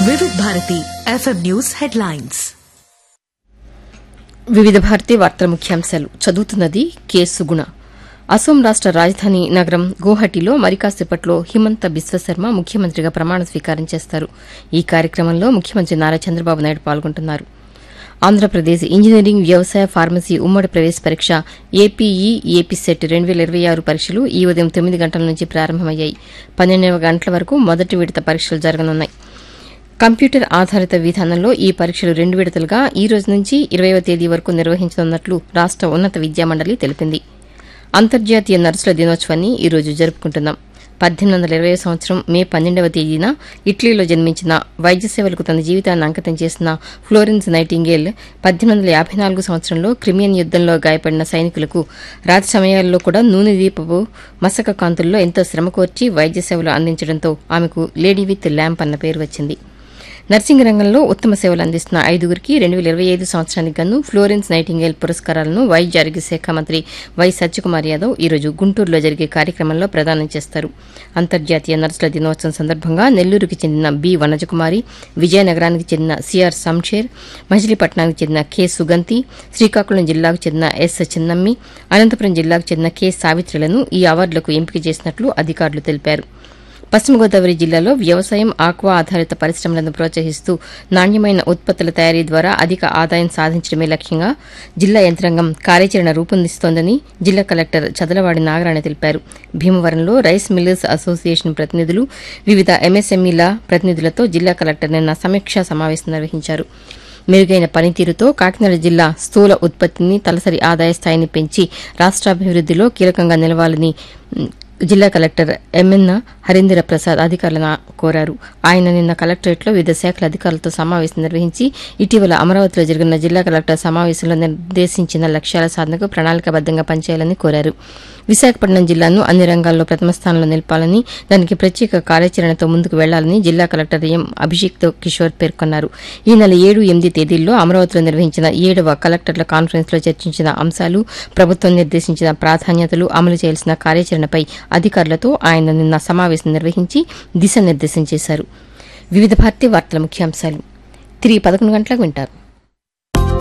వివిధ Bharati FM news headlines. వివిధ భారతి వార్తల ముఖ్యాంశాలు చదువుతున్నది కె సుగుణ. అసోం రాష్ట రాజధాని నగరం గౌహటిలో మరికాసేపట్లో హిమంత బిశ్వశర్మ ముఖ్యమంత్రిగా ప్రమాణ స్వీకారం చేస్తారు. ఈ కార్యక్రమంలో ముఖ్యమంత్రి నారా చంద్రబాబు నాయుడు పాల్గొంటున్నారు. ఆంధ్రప్రదేశ్ ఇంజనీరింగ్, వ్యవసాయ, ఫార్మసీ ఉమ్మడి ప్రవేశ పరీక్ష ఏపీఈ, ఏపీసెట్ 2026 పరీక్షలు ఈ ఉదయం 9 గంటల నుంచి ప్రారంభమయ్యాయి. 12 గంటల వరకు మొదటి విడత పరీక్షలు జరగనున్నాయి. కంప్యూటర్ ఆధారిత విధానంలో ఈ పరీక్షలు 2 విడతలుగా ఈ రోజు నుంచి 20వ తేదీ వరకు నిర్వహించనున్నట్లు రాష్ట ఉన్నత విద్యామండలి తెలిపింది. అంతర్జాతీయ నర్సుల దినోత్సవాన్ని ఈ రోజు జరుపుకుంటున్నాం. 1820 సంవత్సరం మే 12వ తేదీన ఇటలీలో జన్మించిన వైద్య సేవలకు తన జీవితాన్ని అంకితం చేసిన ఫ్లోరెన్స్ నైటింగేల్ 1854 సంవత్సరంలో క్రిమియన్ యుద్దంలో గాయపడిన సైనికులకు రాత్రి సమయాల్లో కూడా నూనె దీపపు మసక కాంతుల్లో ఎంతో శ్రమ కోర్చి వైద్య సేవలు అందించడంతో ఆమెకు లేడీ విత్ ల్యాంప్ అన్న పేరు వచ్చింది. నర్సింగ్ రంగంలో ఉత్తమ సేవలు అందిస్తున్న 5గురికి 2025 సంవత్సరానికి గాను ఫ్లోరెన్స్ నైటింగేల్ పురస్కారాలను వైద్య ఆరోగ్య శాఖ మంత్రి వై సత్యకుమార్ యాదవ్ ఈరోజు గుంటూరులో జరిగే కార్యక్రమంలో ప్రదానం చేస్తారు. అంతర్జాతీయ నర్సుల దినోత్సవం సందర్భంగా నెల్లూరుకి చెందిన బి వనజకుమారి, విజయనగరానికి చెందిన సిఆర్ సంషేర్, మచిలీపట్నానికి చెందిన కె సుగంతి, శ్రీకాకుళం జిల్లాకు చెందిన ఎస్ చిన్నమ్మి, అనంతపురం జిల్లాకు చెందిన కె సావిత్రులను ఈ అవార్డులకు ఎంపిక చేసినట్లు అధికారులు తెలిపారు. పశ్చిమ గోదావరి జిల్లాలో వ్యవసాయం, ఆక్వా ఆధారిత పరిశ్రమలను ప్రోత్సహిస్తూ నాణ్యమైన ఉత్పత్తుల తయారీ ద్వారా అధిక ఆదాయం సాధించడమే లక్ష్యంగా జిల్లా యంత్రాంగం కార్యాచరణ రూపొందిస్తోందని జిల్లా కలెక్టర్ చదలవాడి నాగరాణి తెలిపారు. భీమవరంలో రైస్ మిల్లర్స్ అసోసియేషన్ ప్రతినిధులు, వివిధ ఎంఎస్ఎంఈల ప్రతినిధులతో జిల్లా కలెక్టర్ నిన్న సమీక్షా సమావేశం నిర్వహించారు. మెరుగైన పనితీరుతో కాకినాడ జిల్లా స్థూల ఉత్పత్తిని, తలసరి ఆదాయ స్థాయిని పెంచి రాష్ట్రాభివృద్దిలో కీలకంగా నిలవాలని జిల్లా కలెక్టర్ ఎంఎన్ హరీంద్ర ప్రసాద్ అధికారులను కోరారు. ఆయన నిన్న కలెక్టరేట్లో వివిధ శాఖల అధికారులతో సమావేశం నిర్వహించి ఇటీవల అమరావతిలో జరిగిన జిల్లా కలెక్టర్ సమావేశంలో నిర్దేశించిన లక్ష్యాల సాధనకు ప్రణాళికాబద్దంగా పనిచేయాలని కోరారు. విశాఖపట్నం జిల్లాను అన్ని రంగాల్లో ప్రథమ స్థానంలో నిలపాలని, దానికి ప్రత్యేక కార్యాచరణతో ముందుకు వెళ్లాలని జిల్లా కలెక్టర్ ఎం అభిషేక్ కిషోర్ పేర్కొన్నారు. ఈ నెల 7, 8 తేదీల్లో అమరావతిలో నిర్వహించిన 7వ కలెక్టర్ల కాన్ఫరెన్స్ లో చర్చించిన అంశాలు, ప్రభుత్వం నిర్దేశించిన ప్రాధాన్యతలు, అమలు చేయాల్సిన కార్యాచరణపై అధికారులతో ఆయన నిన్న సమావేశం నిర్వహించి దిశానిర్దేశం చేశారు. వివిధ భారతీయ వార్తల ముఖ్యాంశాలు తిరిగి 11 గంటలకు వింటారు.